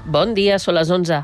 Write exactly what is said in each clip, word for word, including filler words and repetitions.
Bon dia, són les onze.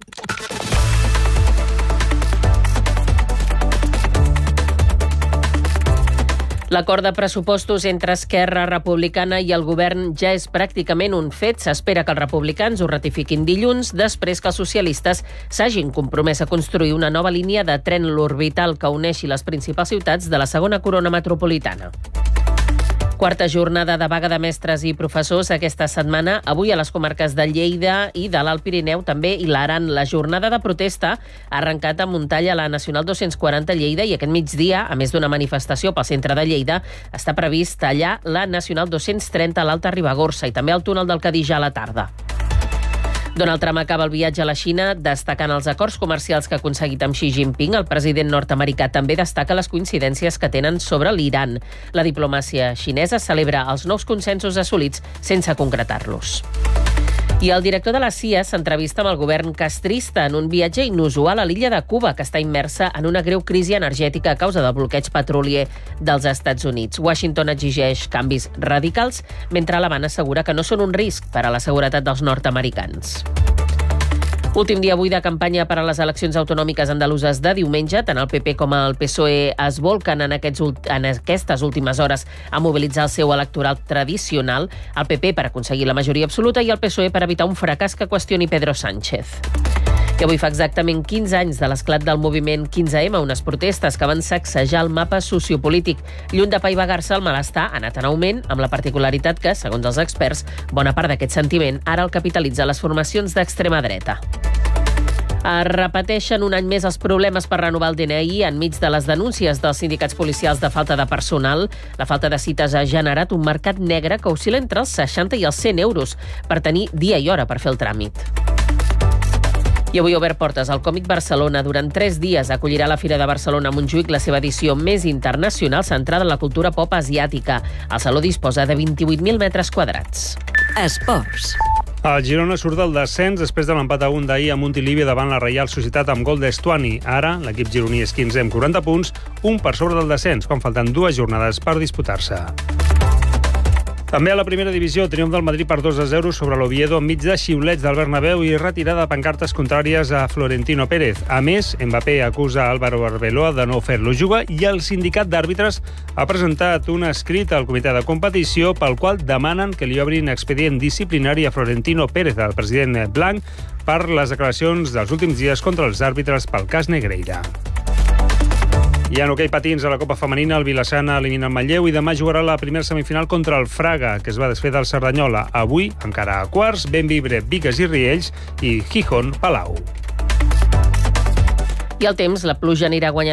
L'acord de pressupostos entre Esquerra Republicana i el govern ja és pràcticament un fet. S'espera que els republicans ho ratifiquin dilluns, després que els socialistes s'hagin compromès a construir una nova línia de tren l'orbital que uneixi les principals ciutats de la segona corona metropolitana. Quarta jornada de vaga de mestres i professors aquesta setmana, avui a les comarques de Lleida i de l'Alt Pirineu també i l'Aran. La jornada de protesta ha arrencat a Montalla, a la Nacional dos-cents quaranta Lleida, i aquest migdia, a més d'una manifestació pel centre de Lleida, està previst allà la Nacional dos-cents trenta a l'Alta Ribagorça i també al túnel del Cadí a la tarda. Donald Trump acaba el viatge a la Xina destacant els acords comercials que ha aconseguit amb Xi Jinping. El president nord-americà també destaca les coincidències que tenen sobre l'Iran. La diplomàcia xinesa celebra els nous consensos assolits sense concretar-los. I el director de la C I A s'entrevista amb el govern castrista en un viatge inusual a l'illa de Cuba, que està immersa en una greu crisi energètica a causa del bloqueig petrolier dels Estats Units. Washington exigeix canvis radicals, mentre l'Havana assegura que no són un risc per a la seguretat dels nord-americans. Últim dia avui de campanya per a les eleccions autonòmiques andaluses de diumenge. Tant el P P com el P S O E es volquen en, aquests, en aquestes últimes hores a mobilitzar el seu electorat tradicional. El P P per aconseguir la majoria absoluta i el P S O E per evitar un fracàs que qüestioni Pedro Sánchez. I avui fa exactament quinze anys de l'esclat del moviment quinze ema, unes protestes que van sacsejar el mapa sociopolític. Lluny d'apaivagar-se, el malestar ha anat en augment, amb la particularitat que, segons els experts, bona part d'aquest sentiment ara el capitalitza les formacions d'extrema dreta. Es repeteixen un any més els problemes per renovar el D N I enmig de les denúncies dels sindicats policials de falta de personal. La falta de cites ha generat un mercat negre que oscil·la entre els seixanta i els cent euros per tenir dia i hora per fer el tràmit. I avui ha obert portes al Còmic Barcelona. Durant tres dies acollirà la Fira de Barcelona a Montjuïc, la seva edició més internacional centrada en la cultura pop asiàtica. El saló disposa de vint-i-vuit mil metres quadrats. Esports. El Girona surt del descens després de l'empat a un d'ahir a Montilivi davant la Reial Societat amb gol d'Estuani. Ara, l'equip gironí és quinzè amb quaranta punts, un per sobre del descens, quan falten dues jornades per disputar-se. També a la primera divisió, triomf del Madrid per dos a zero sobre l'Oviedo enmig de xiulets del Bernabéu i retirada de pancartes contràries a Florentino Pérez. A més, Mbappé acusa Álvaro Arbeloa de no fer-lo jugar i el sindicat d'àrbitres ha presentat un escrit al comitè de competició pel qual demanen que li obrin expedient disciplinari a Florentino Pérez, el president blanc, per les declaracions dels últims dies contra els àrbitres pel cas Negreira. I en hoquei patins a la Copa Femenina, el Vilassana elimina el Manlleu i demà jugarà la primera semifinal contra el Fraga, que es va desfer del Cerdanyola. Avui, encara a quarts, Bentvibre, Bigues i Riells i Gijón, Palau. I el temps, la pluja anirà guanyant